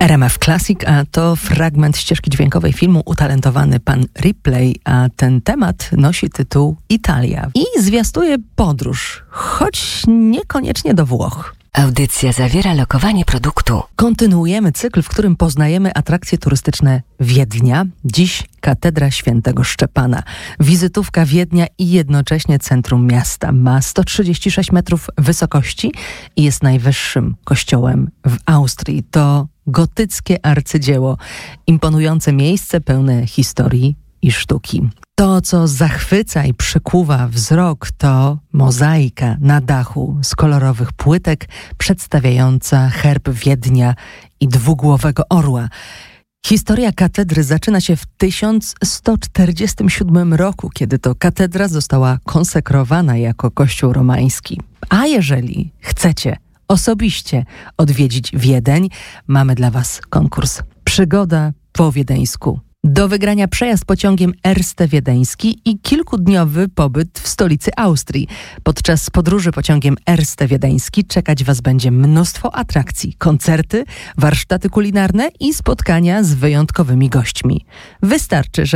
RMF Classic, a to fragment ścieżki dźwiękowej filmu Utalentowany pan Ripley, a ten temat nosi tytuł Italia i zwiastuje podróż, choć niekoniecznie do Włoch. Audycja zawiera lokowanie produktu. Kontynuujemy cykl, w którym poznajemy atrakcje turystyczne Wiednia. Dziś Katedra Świętego Szczepana. Wizytówka Wiednia i jednocześnie centrum miasta. Ma 136 metrów wysokości i jest najwyższym kościołem w Austrii. To gotyckie arcydzieło, imponujące miejsce pełne historii i sztuki. To, co zachwyca i przykuwa wzrok, to mozaika na dachu z kolorowych płytek przedstawiająca herb Wiednia i dwugłowego orła. Historia katedry zaczyna się w 1147 roku, kiedy to katedra została konsekrowana jako kościół romański. A jeżeli chcecie osobiście odwiedzić Wiedeń, mamy dla Was konkurs Przygoda po wiedeńsku. Do wygrania przejazd pociągiem Erste Wiedeński i kilkudniowy pobyt w stolicy Austrii. Podczas podróży pociągiem Erste Wiedeński czekać Was będzie mnóstwo atrakcji, koncerty, warsztaty kulinarne i spotkania z wyjątkowymi gośćmi. Wystarczy, że